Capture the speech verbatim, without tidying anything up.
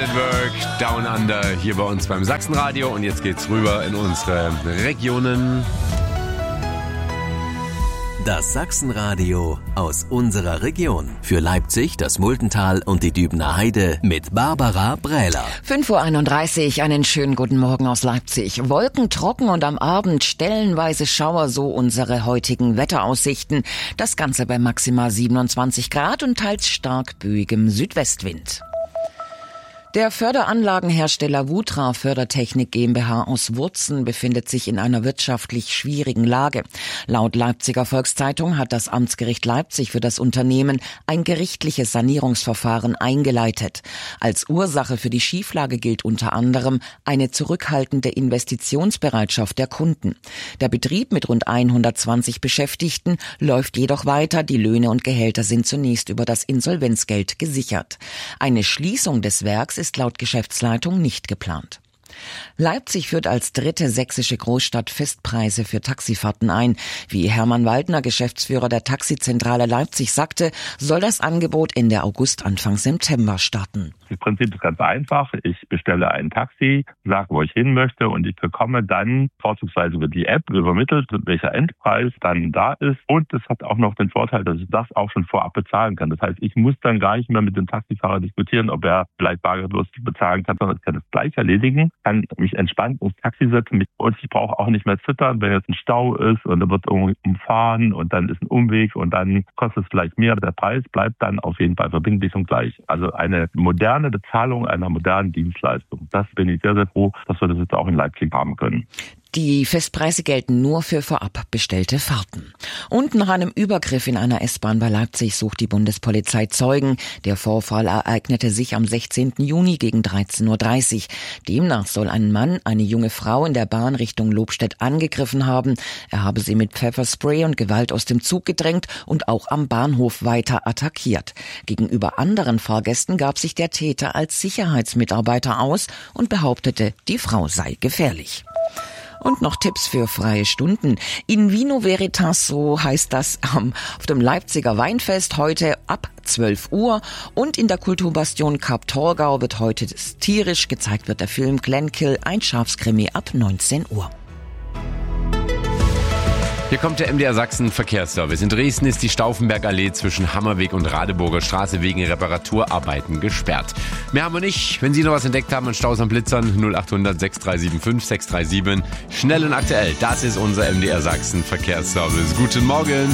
at Work, Down Under, hier bei uns beim Sachsenradio. Und jetzt geht's rüber in unsere Regionen. Das Sachsenradio aus unserer Region. Für Leipzig, das Muldental und die Dübener Heide mit Barbara Brähler. fünf Uhr einunddreißig, einen schönen guten Morgen aus Leipzig. Wolken trocken und am Abend stellenweise Schauer, so unsere heutigen Wetteraussichten. Das Ganze bei maximal siebenundzwanzig Grad und teils stark böigem Südwestwind. Der Förderanlagenhersteller Wutra Fördertechnik GmbH aus Wurzen befindet sich in einer wirtschaftlich schwierigen Lage. Laut Leipziger Volkszeitung hat das Amtsgericht Leipzig für das Unternehmen ein gerichtliches Sanierungsverfahren eingeleitet. Als Ursache für die Schieflage gilt unter anderem eine zurückhaltende Investitionsbereitschaft der Kunden. Der Betrieb mit rund hundertzwanzig Beschäftigten läuft jedoch weiter. Die Löhne und Gehälter sind zunächst über das Insolvenzgeld gesichert. Eine Schließung des Werks ist laut Geschäftsleitung nicht geplant. Leipzig führt als dritte sächsische Großstadt Festpreise für Taxifahrten ein. Wie Hermann Waldner, Geschäftsführer der Taxizentrale Leipzig, sagte, soll das Angebot Ende August, Anfang September starten. Das Prinzip ist ganz einfach. Ich bestelle ein Taxi, sage, wo ich hin möchte und ich bekomme dann vorzugsweise über die App übermittelt, welcher Endpreis dann da ist. Und es hat auch noch den Vorteil, dass ich das auch schon vorab bezahlen kann. Das heißt, ich muss dann gar nicht mehr mit dem Taxifahrer diskutieren, ob er vielleicht bargeldlos bezahlen kann, sondern ich kann das gleich erledigen, kann mich entspannt ins Taxi setzen und ich brauche auch nicht mehr zittern, wenn jetzt ein Stau ist und da wird irgendwie umfahren und dann ist ein Umweg und dann kostet es vielleicht mehr. Der Preis bleibt dann auf jeden Fall verbindlich und gleich. Also eine moderne Bezahlung einer modernen Dienstleistung. Das bin ich sehr, sehr froh, dass wir das jetzt auch in Leipzig haben können. Die Festpreise gelten nur für vorab bestellte Fahrten. Und nach einem Übergriff in einer S-Bahn bei Leipzig sucht die Bundespolizei Zeugen. Der Vorfall ereignete sich am sechzehnten Juni gegen dreizehn Uhr dreißig. Demnach soll ein Mann eine junge Frau in der Bahn Richtung Lobstedt angegriffen haben. Er habe sie mit Pfefferspray und Gewalt aus dem Zug gedrängt und auch am Bahnhof weiter attackiert. Gegenüber anderen Fahrgästen gab sich der Täter als Sicherheitsmitarbeiter aus und behauptete, die Frau sei gefährlich. Und noch Tipps für freie Stunden. In Vino Veritas, so heißt das ähm, auf dem Leipziger Weinfest heute ab zwölf Uhr. Und in der Kulturbastion Kap Torgau wird heute tierisch gezeigt wird der Film Glenkill, ein Schafskrimi ab neunzehn Uhr. Hier kommt der M D R Sachsen Verkehrsservice. In Dresden ist die Stauffenbergallee zwischen Hammerweg und Radeburger Straße wegen Reparaturarbeiten gesperrt. Mehr haben wir nicht. Wenn Sie noch was entdeckt haben an Staus am Blitzern, null acht hundert sechs drei sieben fünf sechs drei sieben. Schnell und aktuell, das ist unser M D R Sachsen Verkehrsservice. Guten Morgen.